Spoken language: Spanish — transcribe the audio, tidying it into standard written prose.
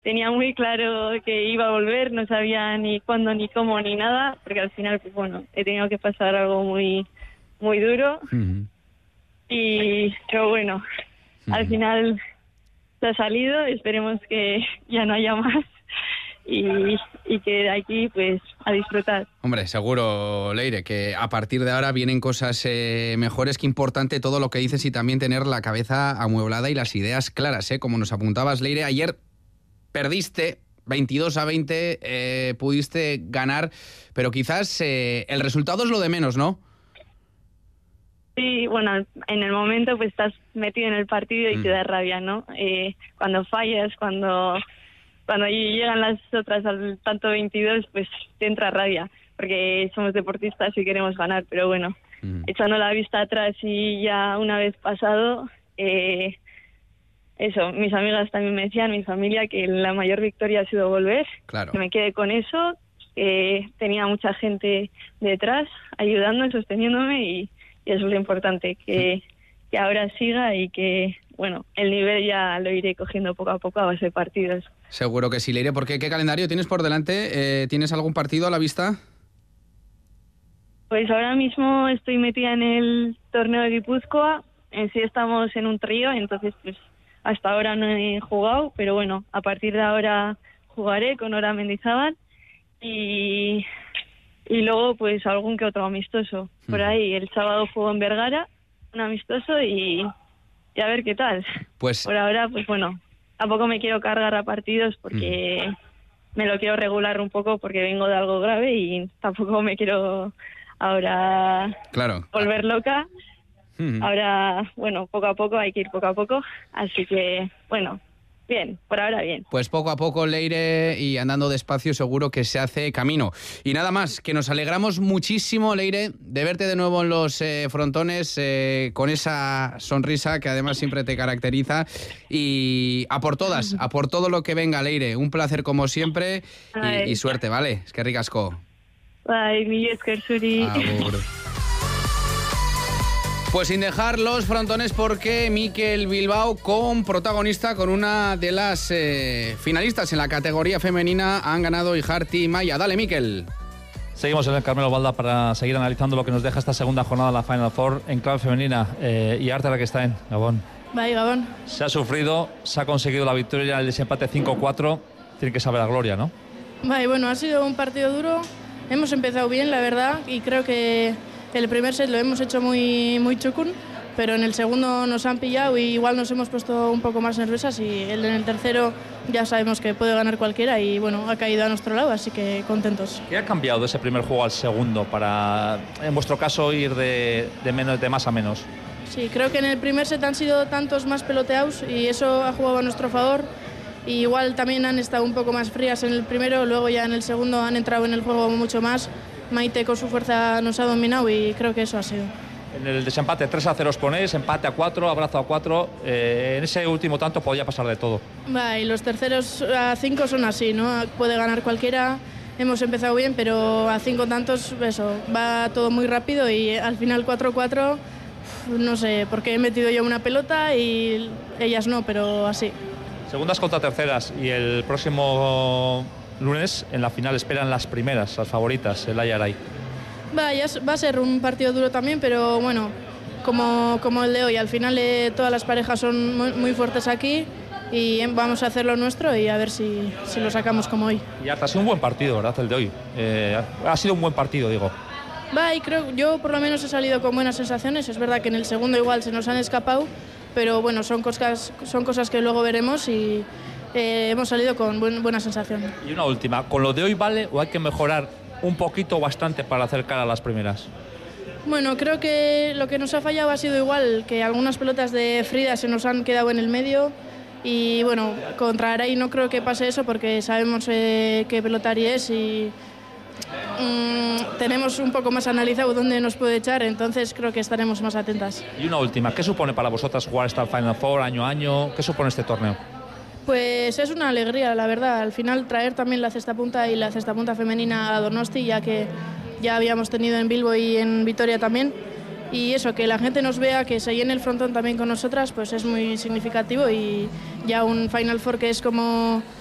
tenía muy claro que iba a volver, no sabía ni cuándo, ni cómo, ni nada, porque al final, pues bueno, he tenido que pasar algo muy, muy duro. Pero bueno, al final se ha salido, esperemos que ya no haya más. Y que de aquí pues a disfrutar. Hombre, seguro, Leire, que a partir de ahora vienen cosas mejores. Que importante todo lo que dices y también tener la cabeza amueblada y las ideas claras, como nos apuntabas, Leire. Ayer perdiste 22-20, pudiste ganar, pero quizás el resultado es lo de menos, ¿no? Sí, bueno, en el momento pues estás metido en el partido y te da rabia, ¿no? Cuando fallas, cuando llegan las otras al tanto 22, pues te entra rabia, porque somos deportistas y queremos ganar, pero bueno, echando la vista atrás y ya una vez pasado, eso, mis amigas también me decían, mi familia, que la mayor victoria ha sido volver, claro. Que me quedé con eso, tenía mucha gente detrás, ayudándome, sosteniéndome y eso es lo importante, que ahora siga y que, bueno, el nivel ya lo iré cogiendo poco a poco a base de partidos. Seguro que sí, Leire, porque ¿qué calendario tienes por delante? ¿Tienes algún partido a la vista? Pues ahora mismo estoy metida en el torneo de Guipúzcoa, en sí estamos en un trío, entonces pues hasta ahora no he jugado, pero bueno, a partir de ahora jugaré con Nora Mendizábal y luego pues algún que otro amistoso. Por ahí el sábado juego en Vergara, un amistoso y a ver qué tal. Pues por ahora, pues bueno, tampoco me quiero cargar a partidos porque me lo quiero regular un poco porque vengo de algo grave y tampoco me quiero ahora volver loca. Ahora, bueno, poco a poco, hay que ir poco a poco, así que, bueno, bien, por ahora bien. Pues poco a poco, Leire, y andando despacio seguro que se hace camino. Y nada más, que nos alegramos muchísimo, Leire, de verte de nuevo en los frontones con esa sonrisa que además siempre te caracteriza. Y a por todas, a por todo lo que venga, Leire. Un placer como siempre y suerte, ¿vale? Es que ricasco. Bye, mi esker zuri. Pues sin dejar los frontones porque Mikel Bilbao, con protagonista, con una de las finalistas en la categoría femenina, han ganado Ijarti y Maya. Dale, Mikel. Seguimos en el Carmelo Balda para seguir analizando lo que nos deja esta segunda jornada de la Final Four en clave femenina. Iarte la que está en Gabón. Bye, Gabón. Se ha sufrido, se ha conseguido la victoria, el desempate 5-4. Tiene que saber la gloria, ¿no? Bye, bueno, ha sido un partido duro. Hemos empezado bien, la verdad, y creo que el primer set lo hemos hecho muy, muy chucún, pero en el segundo nos han pillado y igual nos hemos puesto un poco más nerviosas y en el tercero ya sabemos que puede ganar cualquiera y bueno, ha caído a nuestro lado, así que contentos. ¿Qué ha cambiado de ese primer juego al segundo para, en vuestro caso, ir de más a menos? Sí, creo que en el primer set han sido tantos más peloteados y eso ha jugado a nuestro favor. Y igual también han estado un poco más frías en el primero, luego ya en el segundo han entrado en el juego mucho más. Maite con su fuerza nos ha dominado y creo que eso ha sido. En el desempate 3-0 os ponéis, empate a 4, abrazo a 4. En ese último tanto podía pasar de todo. Y los terceros a 5 son así, ¿no? Puede ganar cualquiera. Hemos empezado bien, pero a 5 tantos, eso, va todo muy rápido y al final 4-4, no sé, porque he metido yo una pelota y ellas no, pero así. Segundas contra terceras y el próximo lunes en la final esperan las primeras, las favoritas, el Ayaray. Va a ser un partido duro también, pero bueno, como el de hoy. Al final todas las parejas son muy fuertes aquí y vamos a hacer lo nuestro y a ver si lo sacamos como hoy. Y ha sido un buen partido, ¿verdad? El de hoy. Ha sido un buen partido, digo. Y creo, yo por lo menos he salido con buenas sensaciones. Es verdad que en el segundo igual se nos han escapado, pero bueno, son cosas que luego veremos y hemos salido con buena sensación. Y una última, ¿con lo de hoy vale o hay que mejorar un poquito o bastante para acercar a las primeras? Bueno, creo que lo que nos ha fallado ha sido igual, que algunas pelotas de Frida se nos han quedado en el medio y bueno, contra Aray no creo que pase eso porque sabemos qué pelotari es y tenemos un poco más analizado dónde nos puede echar, entonces creo que estaremos más atentas. Y una última, ¿qué supone para vosotras jugar esta Final Four año a año? ¿Qué supone este torneo? Pues es una alegría, la verdad. Al final traer también la cesta punta y la cesta punta femenina a Donosti, ya que ya habíamos tenido en Bilbo y en Vitoria también. Y eso, que la gente nos vea, que se llene el frontón también con nosotras, pues es muy significativo y ya un Final Four que es como